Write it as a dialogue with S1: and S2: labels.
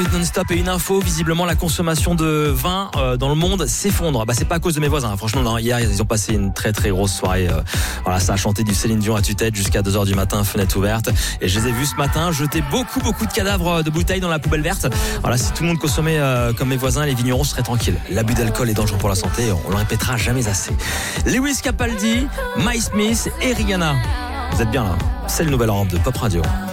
S1: Non-stop et une info, visiblement la consommation de vin dans le monde s'effondre. C'est pas à cause de mes voisins, franchement non, hier ils ont passé une très très grosse soirée. Voilà, ça a chanté du Céline Dion à tue-tête jusqu'à 2h du matin, fenêtre ouverte. Et je les ai vus ce matin jeter beaucoup de cadavres de bouteilles dans la poubelle verte. Voilà, si tout le monde consommait comme mes voisins, les vignerons seraient tranquilles. L'abus d'alcool est dangereux pour la santé, on le répétera jamais assez. Lewis Capaldi, Mike Smith et Rihanna. Vous êtes bien là, c'est le nouvel Europe de Pop Radio.